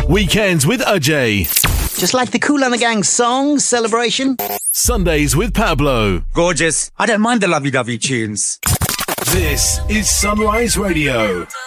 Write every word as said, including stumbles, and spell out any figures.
Weekends with Ajay. Just like the Kool and the Gang song, Celebration. Sundays with Pablo. Gorgeous. I don't mind the lovey-dovey tunes. This is Sunrise Radio.